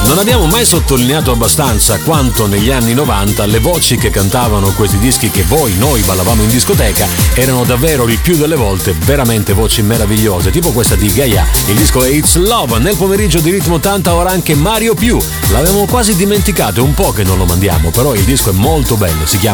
Non abbiamo mai sottolineato abbastanza quanto negli anni 90 le voci che cantavano questi dischi che noi ballavamo in discoteca erano davvero il più delle volte veramente voci meravigliose, tipo questa di Gaia. Il disco è It's Love. Nel pomeriggio di Ritmo 80 ora anche Mario Più. L'avevamo quasi dimenticato, è un po' che non lo mandiamo, però il disco è molto bello, si chiama